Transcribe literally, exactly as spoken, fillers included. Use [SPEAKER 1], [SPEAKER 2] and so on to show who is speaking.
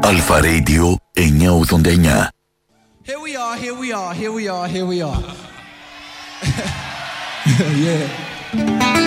[SPEAKER 1] Alpha Radio εννιακόσια ογδόντα εννιά.
[SPEAKER 2] Here we are, here we are, here we are, here we are. Yeah.